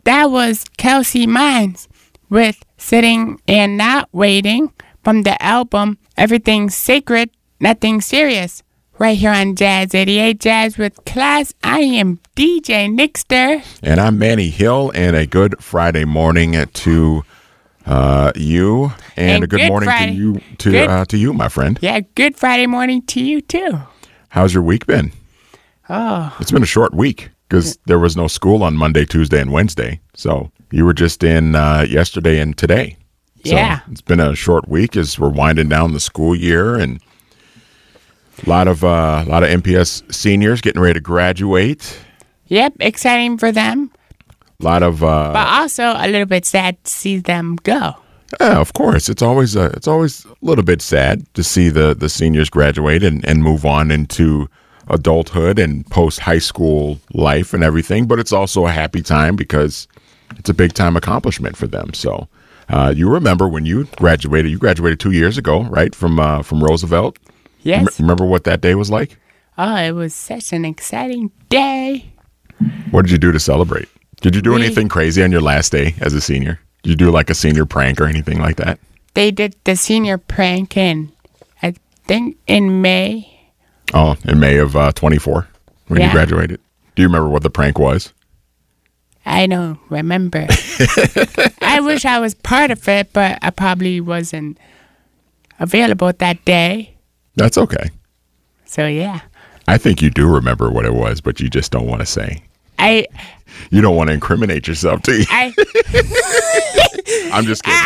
That was Kelsey Mines with Sitting and Not Waiting from the album Everything's Sacred, Nothing Serious. Right here on Jazz 88, Jazz with Class. I am DJ Nixter. And I'm Manny Hill, and a good Friday morning to you, and a good morning Friday. to you, my friend. Yeah, good Friday morning to you, too. How's your week been? Oh. It's been a short week because there was no school on Monday, Tuesday, and Wednesday. So you were just in yesterday and today. Yeah. So it's been a short week as we're winding down the school year, and a lot of MPS seniors getting ready to graduate. Yep, exciting for them. A lot of, but also a little bit sad to see them go. Yeah, of course. It's always a little bit sad to see the seniors graduate and move on into adulthood and post high school life and everything. But it's also a happy time because it's a big time accomplishment for them. So you remember when you graduated? You graduated 2 years ago, right? From Roosevelt. Yes. Remember what that day was like? Oh, it was such an exciting day. What did you do to celebrate? Did you do anything crazy on your last day as a senior? Did you do like a senior prank or anything like that? They did the senior prank in May. Oh, in May of 24 when you graduated. Do you remember what the prank was? I don't remember. I wish I was part of it, but I probably wasn't available that day. That's okay. So, yeah. I think you do remember what it was, but you just don't want to say. You don't want to incriminate yourself, do you? I'm just kidding.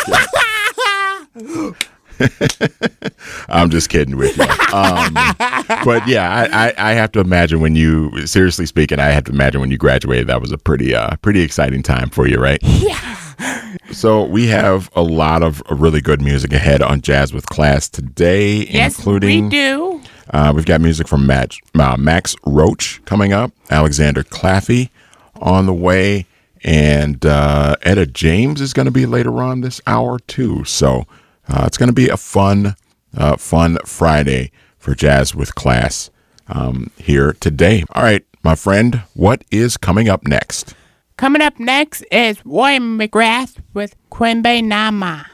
I'm just kidding with you. But yeah, I have to imagine seriously speaking, I have to imagine when you graduated, that was a pretty exciting time for you, right? Yeah. So we have a lot of really good music ahead on Jazz with Class today, including we do. We've got music from Max Roach coming up, Alexander Claffey on the way, and Etta James is going to be later on this hour too. So it's going to be a fun Friday for Jazz with Class here today. All right, my friend, what is coming up next? Coming up next is Roy McGrath with Quimby Nama.